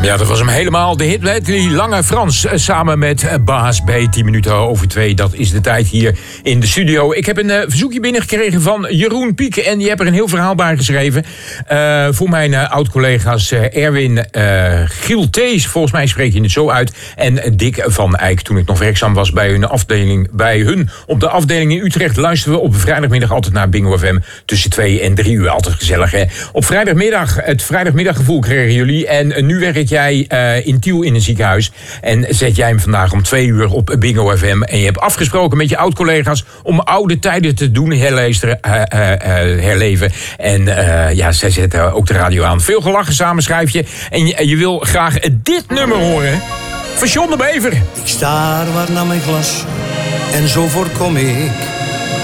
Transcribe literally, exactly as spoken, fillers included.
Ja, dat was hem helemaal. De hit medley Lange Frans samen met Baas B. tien minuten over twee. Dat is de tijd hier in de studio. Ik heb een uh, verzoekje binnengekregen van Jeroen Piek. En die heeft er een heel verhaal bij geschreven. Uh, voor mijn uh, oud-collega's uh, Erwin uh, Gieltees. Volgens mij spreek je het zo uit. En Dick van Eyck. Toen ik nog werkzaam was bij hun afdeling. Bij hun op de afdeling in Utrecht luisteren we op vrijdagmiddag altijd naar Bingo F M. Tussen twee en drie uur. Altijd gezellig, hè? Op vrijdagmiddag, het vrijdagmiddaggevoel kregen jullie. En nu werk jij uh, in Tiel in een ziekenhuis. En zet jij hem vandaag om twee uur op Bingo F M. En je hebt afgesproken met je oud-collega's om oude tijden te doen herleesteren, uh, uh, uh, herleven. En uh, ja, zij zetten ook de radio aan. Veel gelachen samen schrijf je. En je, je wil graag dit nummer horen. Van John de Bever. Ik staar waar naar mijn glas en zo voorkom ik